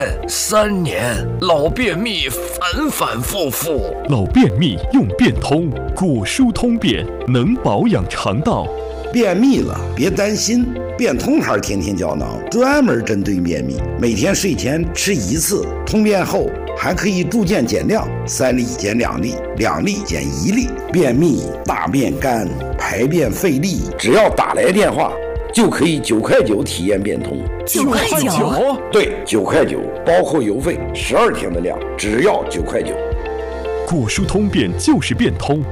3年，老便秘反反复复。 老便秘用便通，果蔬通便能保养肠道。 便秘了别担心，便通牌天天胶囊专门针对便秘，每天睡前吃1次，通便后还可以逐渐减量，3粒减2粒，2粒减1粒。便秘、大便干、排便费力，只要打来电话就可以9块9体验便通。 9块9？ 对，9块9，包括邮费，12天的量，只要9块9。 果蔬通便就是便通。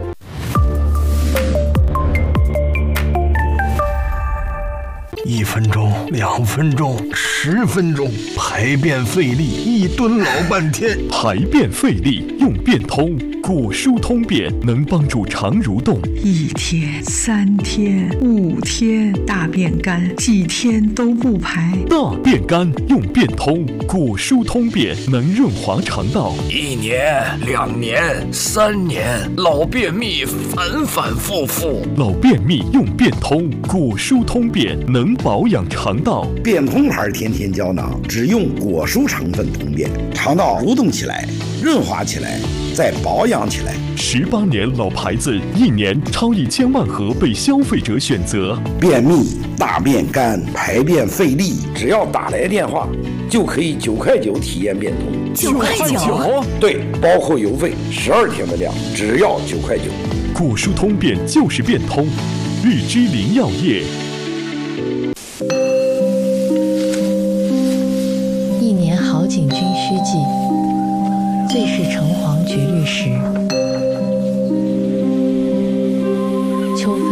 1分钟、2分钟、10分钟，排便费力，1蹲老半天。 排便费力用便通，果蔬通便能帮助肠蠕动。 1天、3天、5天，大便干，几天都不排。 大便干用便通，果蔬通便能润滑肠道。 1年、2年、3年，老便秘反反复复。 老便秘用便通，果蔬通便能保养肠道。 便通牌天天胶囊只用果蔬成分通便，肠道蠕动起来，润滑起来，再保养起来。 18年老牌子，1年超1000万盒被消费者选择。 便秘、大便干、排便费力，只要打来电话就可以9块9体验便通。 9块9？ 对，包括邮费，12天的量，只要9块9。 果蔬通便就是便通，玉芝林药业。 1年好景君须记，最是橙黄橘绿时。秋分。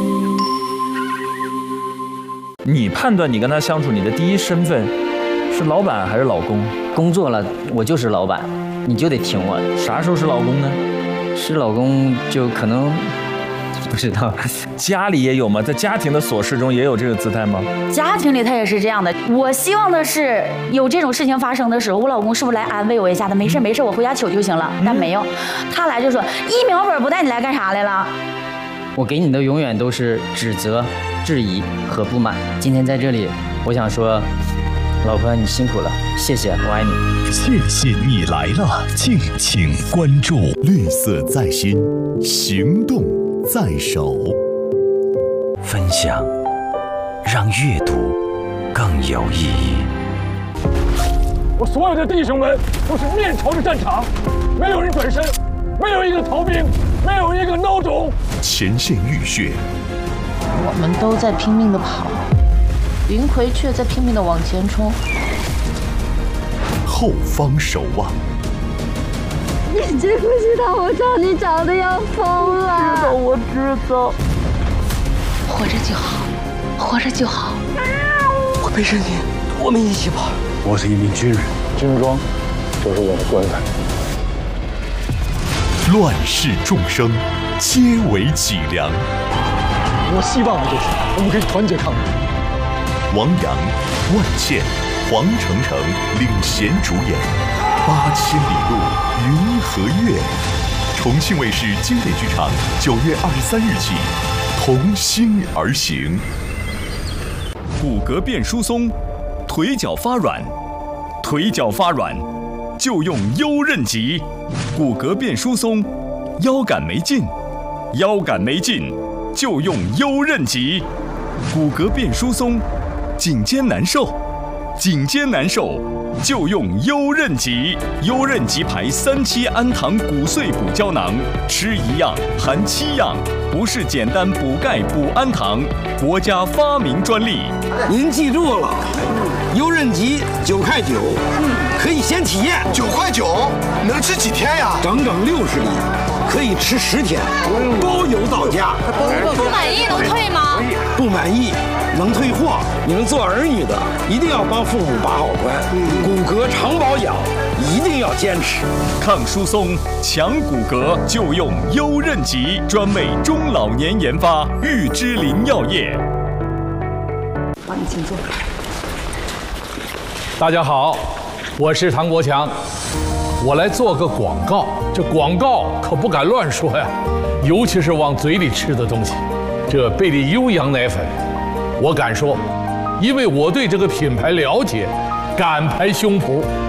你判断你跟他相处，你的第一身份是老板还是老公？ 工作了，我就是老板，你就得听我。 啥时候是老公呢？ 是老公就可能不知道。 家里也有吗？在家庭的琐事中也有这个姿态吗？ 家庭里他也是这样的。我希望的是有这种事情发生的时候，我老公是不是来安慰我一下的？没事没事，我回家取就行了。但没有，他来就说1秒本不带你来干啥来了？ 我给你的永远都是指责、质疑和不满。今天在这里，我想说，老婆你辛苦了，谢谢，我爱你。 谢谢你来了，敬请关注。绿色在心，行动在手。 分享，让阅读更有意义。 我所有的弟兄们都是面朝着战场，没有人转身，没有一个逃兵，没有一个孬种。 前线浴血， 我们都在拼命地跑，云葵却在拼命地往前冲。 后方守望。 你知不知道我找你找的要疯了？ 知道，我知道。活着就好，活着就好。 我陪着你，我们一起跑。 我是一名军人，军装就是我的棺材。 乱世众生，皆为脊梁。 我希望的就是我们可以团结抗日。 王阳、万茜、黄澄澄领衔主演《8000里路云和月》，重庆卫视经典剧场9月23日起，同心而行。骨骼变疏松，腿脚发软，腿脚发软就用优韧极。骨骼变疏松，腰杆没劲，腰杆没劲就用优韧极。骨骼变疏松，颈肩难受，颈肩难受就用优韧极。优韧极牌3期氨糖骨碎补胶囊，吃1样含7样，不是简单补钙补氨糖，国家发明专利。 您记住了，优韧极9块9，可以先体验。 9块9，能吃几天呀？ 整整60粒，可以吃10天，包邮到家。 不满意能退吗？ 不满意能退货。你们做儿女的一定要帮父母把好关，骨骼常保养一定要坚持。 抗疏松、强骨骼就用优韧极，专为中老年研发，玉芝林药业。 好，你请坐。 大家好，我是唐国强，我来做个广告。这广告可不敢乱说呀，尤其是往嘴里吃的东西。这贝利优羊奶粉，我敢说，因为我对这个品牌了解，敢拍胸脯